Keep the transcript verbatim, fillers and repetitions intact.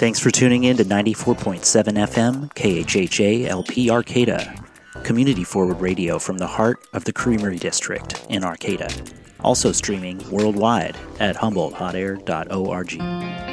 Thanks for tuning in to ninety-four point seven F M K H H A L P Arcata, community forward radio from the heart of the Creamery District in Arcata. Also streaming worldwide at humboldt hot air dot org.